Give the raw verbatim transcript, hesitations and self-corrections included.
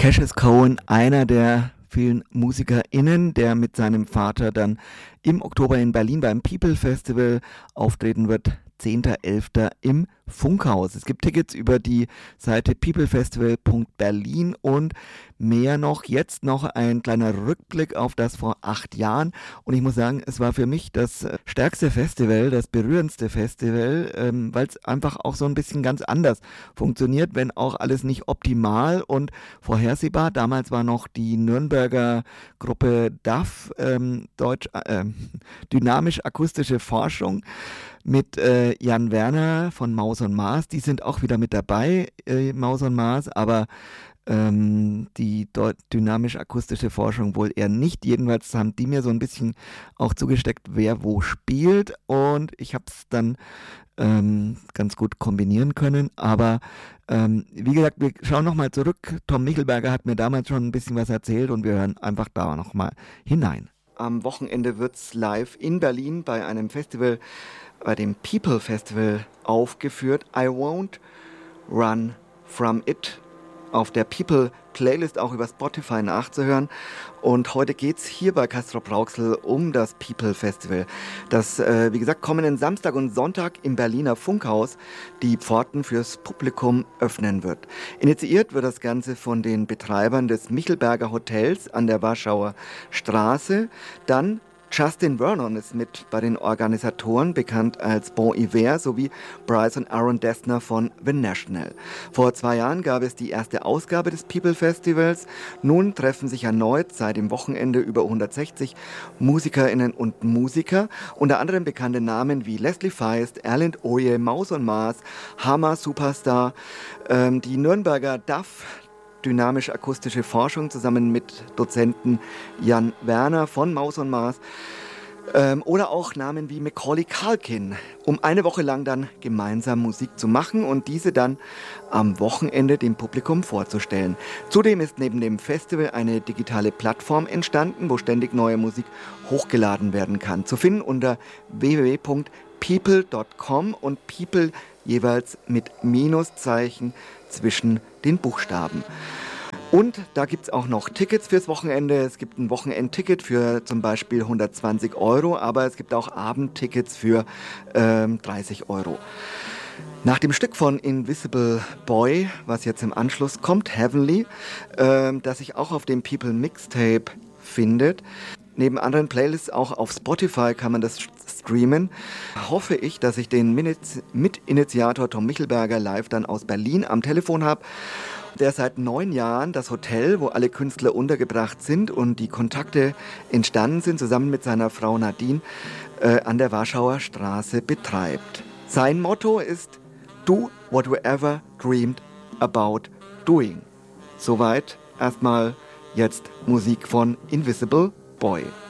Cassius Cohen, einer der vielen MusikerInnen, der mit seinem Vater dann im Oktober in Berlin beim People Festival auftreten wird, zehnter elfter im Funkhaus. Es gibt Tickets über die Seite peoplefestival punkt berlin und mehr noch, jetzt noch ein kleiner Rückblick auf das vor acht Jahren. Und ich muss sagen, es war für mich das stärkste Festival, das berührendste Festival, ähm, weil es einfach auch so ein bisschen ganz anders funktioniert, wenn auch alles nicht optimal und vorhersehbar. Damals war noch die Nürnberger Gruppe D A F, ähm, Deutsch, äh, dynamisch-akustische Forschung, mit äh, Jan Werner von Maus und Mars. Die sind auch wieder mit dabei, äh, Maus und Mars, aber ähm, die dynamisch-akustische Forschung wohl eher nicht. Jedenfalls haben die mir so ein bisschen auch zugesteckt, wer wo spielt, und ich habe es dann ähm, ganz gut kombinieren können. Aber ähm, wie gesagt, wir schauen nochmal zurück. Tom Michelberger hat mir damals schon ein bisschen was erzählt und wir hören einfach da nochmal hinein. Am Wochenende wird es live in Berlin bei einem Festival, bei dem People Festival aufgeführt. I Won't Run From It. Auf der People Playlist auch über Spotify nachzuhören. Und heute geht es hier bei Castrop Rauxel um das People Festival, das, äh, wie gesagt, kommenden Samstag und Sonntag im Berliner Funkhaus die Pforten fürs Publikum öffnen wird. Initiiert wird das Ganze von den Betreibern des Michelberger Hotels an der Warschauer Straße. Dann Justin Vernon ist mit bei den Organisatoren, bekannt als Bon Iver, sowie Bryce und Aaron Dessner von The National. Vor zwei Jahren gab es die erste Ausgabe des People Festivals. Nun treffen sich erneut seit dem Wochenende über hundertsechzig MusikerInnen und Musiker, unter anderem bekannte Namen wie Leslie Feist, Erland Oye, Maus und Mars, Hammer Superstar, ähm, die Nürnberger D A F, dynamisch-akustische Forschung, zusammen mit Dozenten Jan Werner von Maus und Mars, ähm, oder auch Namen wie Macaulay Culkin, um eine Woche lang dann gemeinsam Musik zu machen und diese dann am Wochenende dem Publikum vorzustellen. Zudem ist neben dem Festival eine digitale Plattform entstanden, wo ständig neue Musik hochgeladen werden kann. Zu finden unter w w w punkt people punkt com und People jeweils mit Minuszeichen zwischen den Buchstaben. Und da gibt es auch noch Tickets fürs Wochenende. Es gibt ein Wochenendticket für zum Beispiel hundertzwanzig Euro, aber es gibt auch Abendtickets für ähm, dreißig Euro. Nach dem Stück von Invisible Boy, was jetzt im Anschluss kommt, Heavenly, äh, das sich auch auf dem People Mixtape findet, neben anderen Playlists auch auf Spotify kann man das streamen, hoffe ich, dass ich den Mitinitiator Tom Michelberger live dann aus Berlin am Telefon habe, der seit neun Jahren das Hotel, wo alle Künstler untergebracht sind und die Kontakte entstanden sind, zusammen mit seiner Frau Nadine äh, an der Warschauer Straße betreibt. Sein Motto ist Do what you ever dreamed about doing. Soweit erstmal jetzt Musik von Invisible Boy.